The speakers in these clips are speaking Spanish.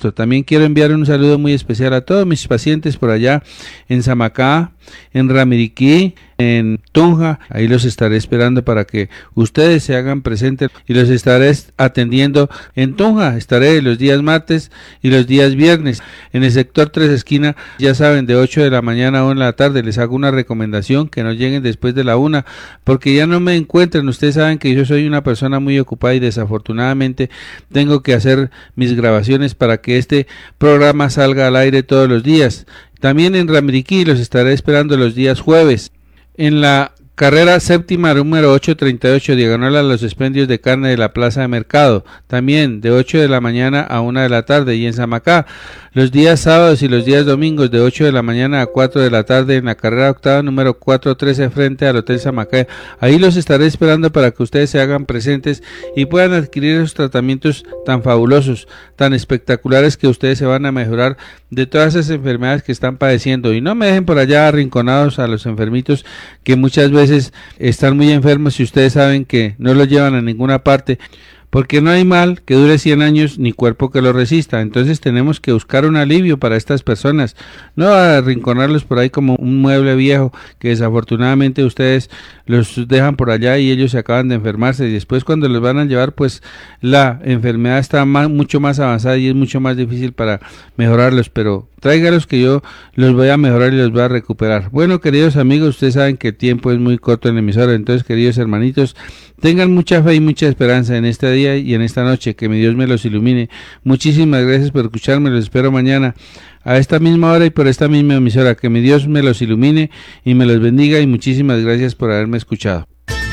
gusto. También quiero enviar un saludo muy especial a todos mis pacientes por allá en Samacá, en Ramiriquí, en Tunja. Ahí los estaré esperando para que ustedes se hagan presentes y los estaré atendiendo en Tunja. Estaré los días martes y los días viernes. En el sector 3 esquina, ya saben, de 8 de la mañana a 1 de la tarde. Les hago una recomendación, que no lleguen después de la 1, porque ya no me encuentran. Ustedes saben que yo soy una persona muy ocupada y desafortunadamente tengo que hacer mis grabaciones para que este programa salga al aire todos los días. También en Ramiriquí los estaré esperando los días jueves. En la carrera séptima número 838, diagonal a los expendios de carne de la Plaza de Mercado, también de 8 de la mañana a 1 de la tarde. Y en Samacá, los días sábados y los días domingos de 8 de la mañana a 4 de la tarde en la carrera octava número 413 frente al Hotel Samacá. Ahí los estaré esperando para que ustedes se hagan presentes y puedan adquirir esos tratamientos tan fabulosos, tan espectaculares, que ustedes se van a mejorar de todas esas enfermedades que están padeciendo. Y no me dejen por allá arrinconados a los enfermitos que muchas veces están muy enfermos y ustedes saben que no los llevan a ninguna parte, porque no hay mal que dure 100 años ni cuerpo que lo resista. Entonces tenemos que buscar un alivio para estas personas, no arrinconarlos por ahí como un mueble viejo que desafortunadamente ustedes los dejan por allá y ellos se acaban de enfermarse, y después cuando los van a llevar, pues la enfermedad está mucho más avanzada y es mucho más difícil para mejorarlos. Pero tráigalos que yo los voy a mejorar y los voy a recuperar. Bueno, queridos amigos, ustedes saben que el tiempo es muy corto en la emisora, entonces, queridos hermanitos, tengan mucha fe y mucha esperanza en este día y en esta noche, que mi Dios me los ilumine. Muchísimas gracias por escucharme, los espero mañana a esta misma hora y por esta misma emisora. Que mi Dios me los ilumine y me los bendiga, y muchísimas gracias por haberme escuchado.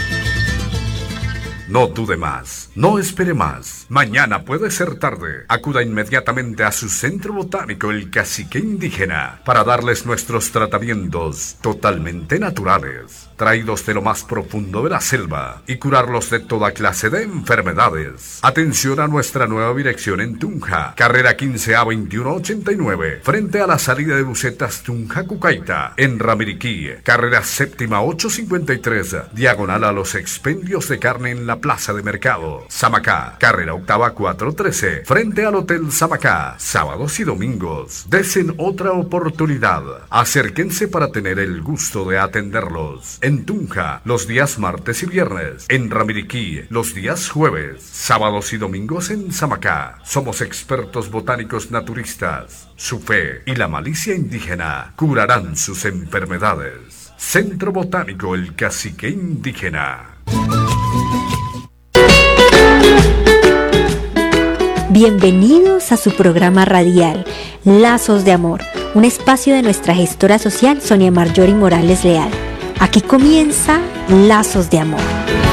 No dude más, no espere más. Mañana puede ser tarde. Acuda inmediatamente a su centro botánico, el Cacique Indígena, para darles nuestros tratamientos totalmente naturales, traídos de lo más profundo de la selva, y curarlos de toda clase de enfermedades. Atención a nuestra nueva dirección en Tunja, carrera 15A 2189, frente a la salida de Bucetas Tunja Cucaita. En Ramiriquí, carrera séptima 853, diagonal a los expendios de carne en la Plaza de Mercado. Samacá, carrera octava 413, frente al Hotel Samacá. Sábados y domingos, desen otra oportunidad. Acérquense para tener el gusto de atenderlos. En Tunja, los días martes y viernes. En Ramiriquí, los días jueves. Sábados y domingos en Samacá. Somos expertos botánicos naturistas. Su fe y la malicia indígena curarán sus enfermedades. Centro Botánico El Cacique Indígena. Bienvenidos a su programa radial Lazos de Amor, un espacio de nuestra gestora social Sonia Marjorie Morales Leal. Aquí comienza Lazos de Amor.